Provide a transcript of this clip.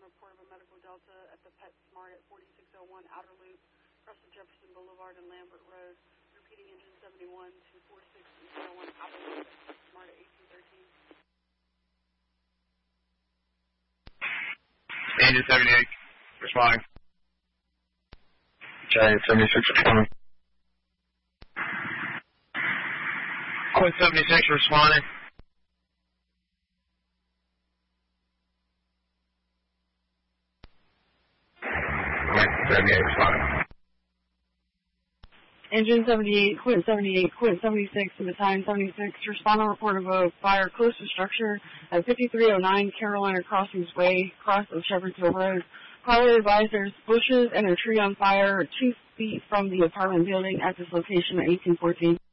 report of a medical delta at the PetSmart at 4601 Outer Loop, across the Jefferson Boulevard and Lambert Road. Repeating engine 71 to 4601 Outer Loop at PetSmart at 1813. Engine 78, responding. Giant 76, responding. Quinn 76, responding. Mike 78, responding. Engine 78, Quint 78, Quint 76, and Battalion 76, respond on report of a fire close to structure at 5309 Carolina Crossings Way, cross of Shepherdsville Road. Caller advised there's bushes and a tree on fire 2 feet from the apartment building at this location at 1814.